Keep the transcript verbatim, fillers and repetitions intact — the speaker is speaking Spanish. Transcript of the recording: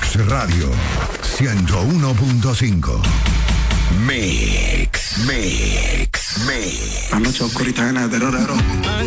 Mix Radio ciento uno punto cinco. Mix, Mix, Mix. La noche oscurita llena de terror.